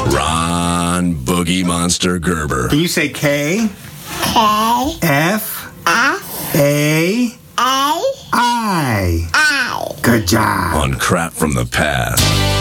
Ron Boogie Monster Gerber. Can you say K? F? A? I. Good job. On Crap from the Past.